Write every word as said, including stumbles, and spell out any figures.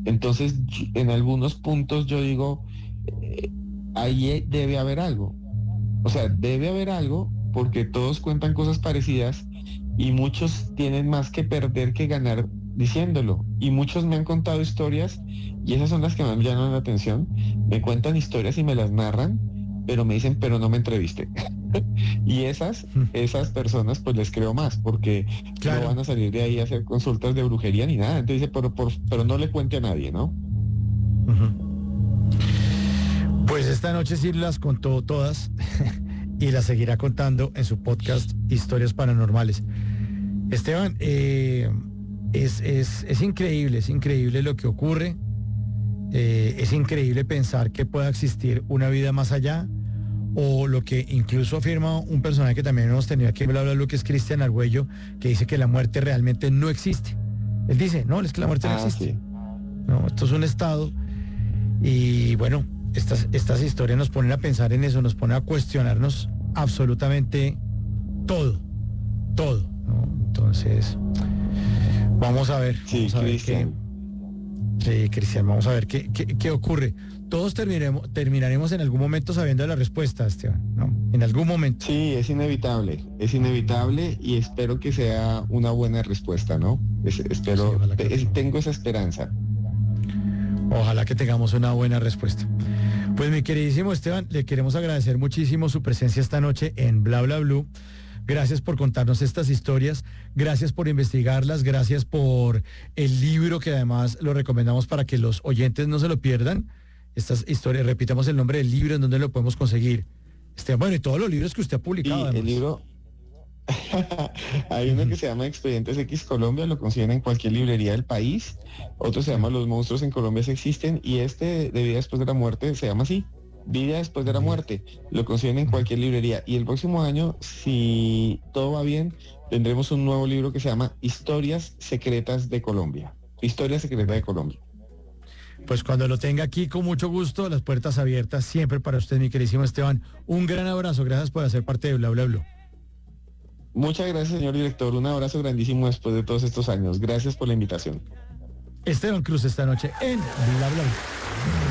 Entonces, y- en algunos puntos yo digo, eh, ahí debe haber algo. O sea, debe haber algo porque todos cuentan cosas parecidas y muchos tienen más que perder que ganar diciéndolo. Y muchos me han contado historias y esas son las que más me llaman la atención. Me cuentan historias y me las narran, pero me dicen, pero no me entreviste. Y esas, Mm, esas personas pues les creo más porque no claro. van a salir de ahí a hacer consultas de brujería ni nada. Entonces dice, pero, por, pero no le cuente a nadie, ¿no? Ujú. Pues esta noche sí las contó todas y las seguirá contando en su podcast Historias Paranormales. Esteban, eh, es, es, es increíble, es increíble lo que ocurre. Eh, es increíble pensar que pueda existir una vida más allá, o lo que incluso afirma un personaje que también hemos tenido aquí, bla, bla, lo que es Cristian Argüello, que dice que la muerte realmente no existe. Él dice, no, es que la muerte no Ah, existe. sí. No, esto es un estado. Y bueno, estas, estas historias nos ponen a pensar en eso, nos ponen a cuestionarnos absolutamente todo, todo, ¿no? Entonces, vamos a ver, Sí, vamos a ver qué, Cristian. sí, Cristian, vamos a ver qué, qué, qué ocurre. Todos terminaremos, terminaremos en algún momento sabiendo la respuesta, Esteban, ¿no? En algún momento. Sí, es inevitable, es inevitable y espero que sea una buena respuesta, ¿no? Es- Sí, espero, ojalá que te- así. es- tengo esa esperanza. Ojalá que tengamos una buena respuesta. Pues mi queridísimo Esteban, le queremos agradecer muchísimo su presencia esta noche en Bla Bla Blue. Gracias por contarnos estas historias, gracias por investigarlas, gracias por el libro que además lo recomendamos para que los oyentes no se lo pierdan. Estas historias, repitamos el nombre del libro, en donde lo podemos conseguir. Esteban, bueno, y todos los libros que usted ha publicado Y el además. libro, hay uno Ujú. que se llama Expedientes X Colombia, lo consiguen en cualquier librería del país. Otro se Sí. llama Los monstruos en Colombia sí existen y este de Vida después de la muerte se llama así. Vida después de la Bien. muerte. Lo consiguen en Ujú. cualquier librería. Y el próximo año, si todo va bien, tendremos un nuevo libro que se llama Historias Secretas de Colombia. Historias Secretas de Bueno. Colombia. Pues cuando lo tenga aquí, con mucho gusto, las puertas abiertas siempre para usted, mi queridísimo Esteban. Un gran abrazo, gracias por hacer parte de Bla Bla Blue. Muchas gracias, señor director. Un abrazo grandísimo después de todos estos años. Gracias por la invitación. Esteban Cruz esta noche en Bla Bla Blue.